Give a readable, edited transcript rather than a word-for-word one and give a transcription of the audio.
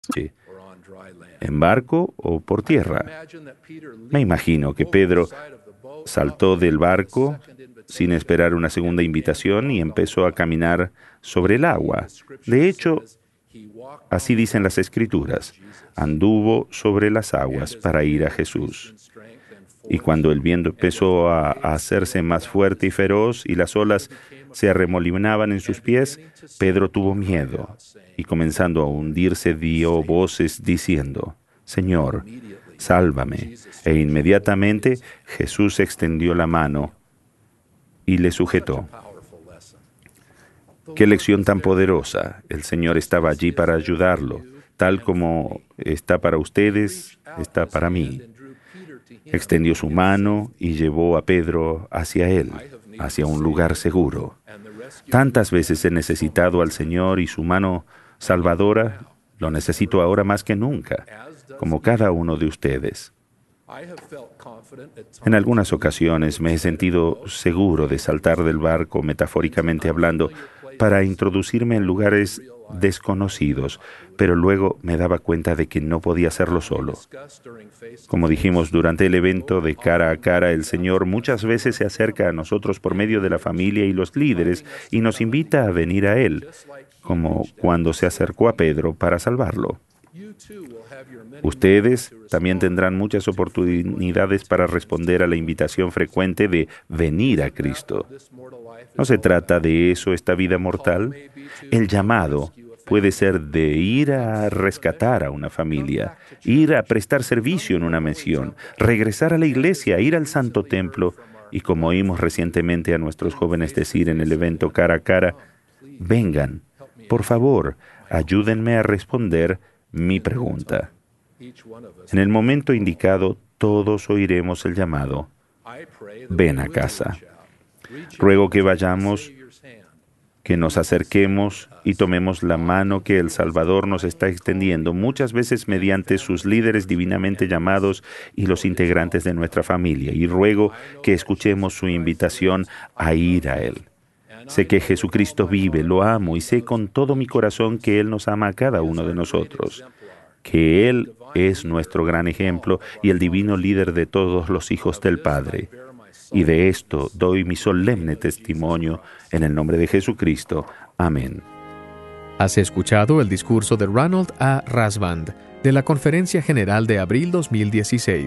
en barco o por tierra. Me imagino que Pedro saltó del barco sin esperar una segunda invitación y empezó a caminar sobre el agua. De hecho, así dicen las Escrituras, anduvo sobre las aguas para ir a Jesús. Y cuando el viento empezó a hacerse más fuerte y feroz y las olas se arremolinaban en sus pies, Pedro tuvo miedo y comenzando a hundirse dio voces diciendo, «Señor, sálvame». E inmediatamente Jesús extendió la mano y le sujetó. ¡Qué lección tan poderosa! El Señor estaba allí para ayudarlo, tal como está para ustedes, está para mí. Extendió su mano y llevó a Pedro hacia él, hacia un lugar seguro. Tantas veces he necesitado al Señor y su mano salvadora, lo necesito ahora más que nunca, como cada uno de ustedes. En algunas ocasiones me he sentido seguro de saltar del barco, metafóricamente hablando, para introducirme en lugares desconocidos, pero luego me daba cuenta de que no podía hacerlo solo. Como dijimos durante el evento de Cara a Cara, el Señor muchas veces se acerca a nosotros por medio de la familia y los líderes y nos invita a venir a Él, como cuando se acercó a Pedro para salvarlo. Ustedes también tendrán muchas oportunidades para responder a la invitación frecuente de venir a Cristo. ¿No se trata de eso esta vida mortal? El llamado puede ser de ir a rescatar a una familia, ir a prestar servicio en una misión, regresar a la iglesia, ir al Santo Templo y, como oímos recientemente a nuestros jóvenes decir en el evento Cara a Cara, vengan, por favor, ayúdenme a responder mi pregunta. En el momento indicado, todos oiremos el llamado. Ven a casa. Ruego que vayamos, que nos acerquemos y tomemos la mano que el Salvador nos está extendiendo, muchas veces mediante sus líderes divinamente llamados y los integrantes de nuestra familia. Y ruego que escuchemos su invitación a ir a Él. Sé que Jesucristo vive, lo amo y sé con todo mi corazón que Él nos ama a cada uno de nosotros, que Él es nuestro gran ejemplo y el divino líder de todos los hijos del Padre. Y de esto doy mi solemne testimonio en el nombre de Jesucristo. Amén. Has escuchado el discurso de Ronald A. Rasband de la Conferencia General de abril 2016.